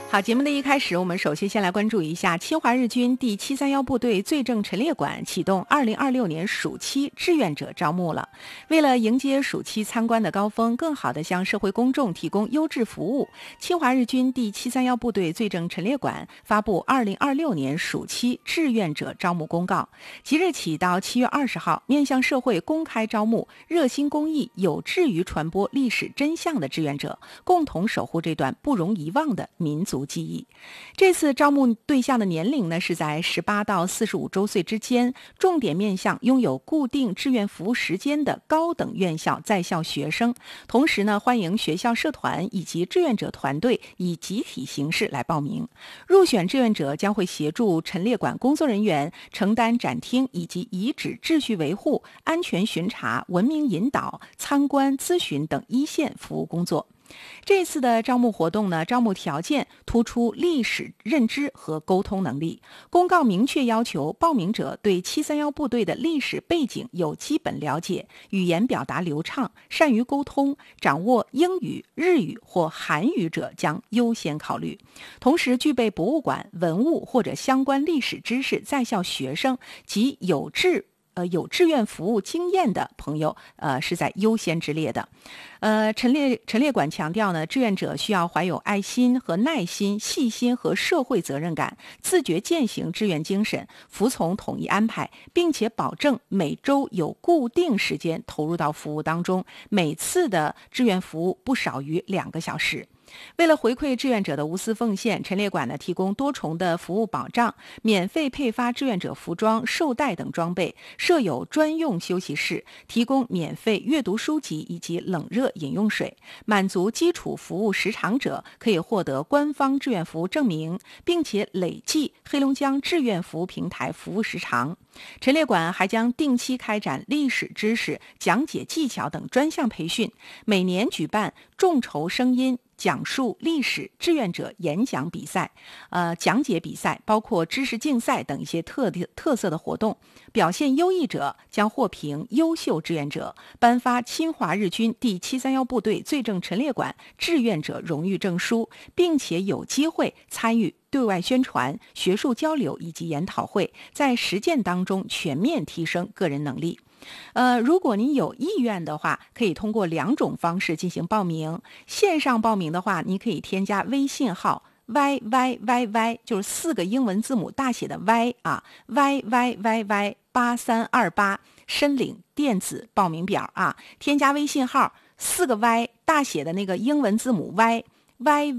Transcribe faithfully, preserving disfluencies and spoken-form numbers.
好，节目的一开始，我们首先先来关注一下侵华日军第七三一部队罪证陈列馆启动二零二六年暑期志愿者招募了。为了迎接暑期参观的高峰，更好地向社会公众提供优质服务，侵华日军第七三一部队罪证陈列馆发布二零二六年暑期志愿者招募公告，即日起到七月二十号，面向社会公开招募热心公益、有志于传播历史真相的志愿者，共同守护这段不容遗忘的民族记忆。这次招募对象的年龄呢是在十八到四十五周岁之间，重点面向拥有固定志愿服务时间的高等院校在校学生。同时呢，欢迎学校社团以及志愿者团队以集体形式来报名。入选志愿者将会协助陈列馆工作人员承担展厅以及遗址秩序维护、安全巡查、文明引导、参观咨询等一线服务工作。这次的招募活动呢，招募条件突出历史认知和沟通能力。公告明确要求报名者对七三一部队的历史背景有基本了解，语言表达流畅，善于沟通，掌握英语、日语或韩语者将优先考虑。同时，具备博物馆、文物或者相关历史知识在校学生及有志呃，有志愿服务经验的朋友，呃，是在优先之列的。呃，陈列陈列馆强调呢，志愿者需要怀有爱心和耐心、细心和社会责任感，自觉践行志愿精神，服从统一安排，并且保证每周有固定时间投入到服务当中，每次的志愿服务不少于两个小时。为了回馈志愿者的无私奉献，陈列馆呢提供多重的服务保障，免费配发志愿者服装、绶带等装备，设有专用休息室，提供免费阅读书籍以及冷热饮用水。满足基础服务时长者可以获得官方志愿服务证明，并且累计黑龙江志愿服务平台服务时长。陈列馆还将定期开展历史知识、讲解技巧等专项培训，每年举办众筹声音讲述历史志愿者演讲比赛、呃讲解比赛，包括知识竞赛等一些特特色的活动。表现优异者将获评优秀志愿者，颁发侵华日军第七三一部队罪证陈列馆志愿者荣誉证书，并且有机会参与对外宣传、学术交流以及研讨会，在实践当中全面提升个人能力。呃，如果您有意愿的话，可以通过两种方式进行报名。线上报名的话，你可以添加微信号 Y Y Y Y， 就是四个英文字母大写的 Y 啊 ，Y Y Y Y 八三二八，申领电子报名表啊。添加微信号四个 Y 大写的那个英文字母 Y Y。